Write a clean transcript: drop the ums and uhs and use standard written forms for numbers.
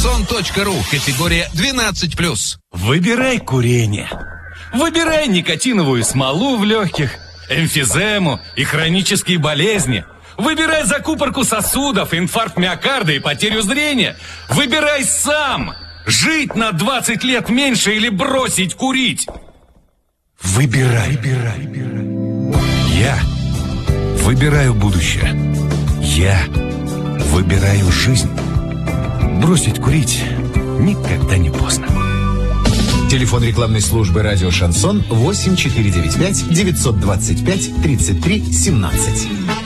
Шансон.ру. Категория 12+. Выбирай курение. Выбирай никотиновую смолу в легких, эмфизему и хронические болезни. Выбирай закупорку сосудов, инфаркт миокарда и потерю зрения. Выбирай сам. Жить на 20 лет меньше или бросить курить. Выбирай. Я выбираю будущее. Я выбираю жизнь. Бросить курить никогда не поздно. Телефон рекламной службы «Радио Шансон» 8495 925 33 17.